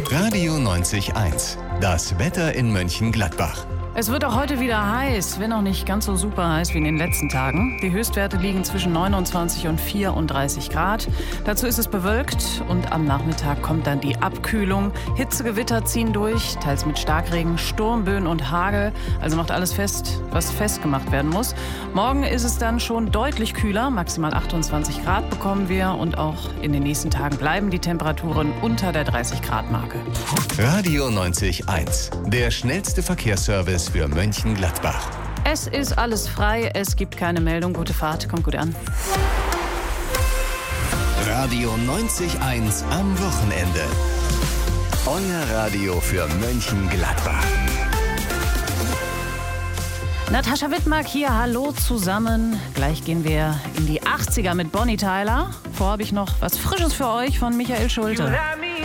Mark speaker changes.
Speaker 1: Radio 90.1. Das Wetter in Mönchengladbach.
Speaker 2: Es wird auch heute wieder heiß, wenn auch nicht ganz so super heiß wie in den letzten Tagen. Die Höchstwerte liegen zwischen 29 und 34 Grad. Dazu ist es bewölkt und am Nachmittag kommt dann die Abkühlung. Hitzegewitter ziehen durch, teils mit Starkregen, Sturmböen und Hagel. Also macht alles fest, was festgemacht werden muss. Morgen ist es dann schon deutlich kühler, maximal 28 Grad bekommen wir. Und auch in den nächsten Tagen bleiben die Temperaturen unter der 30-Grad-Marke.
Speaker 1: Radio 90.1. Der schnellste Verkehrsservice für Mönchengladbach.
Speaker 2: Es ist alles frei, es gibt keine Meldung. Gute Fahrt, kommt gut an.
Speaker 1: Radio 90.1 am Wochenende. Euer Radio für Mönchengladbach.
Speaker 2: Natascha Wittmark hier, hallo zusammen. Gleich gehen wir in die 80er mit Bonnie Tyler. Vorher habe ich noch was Frisches für euch von Michael Schulte.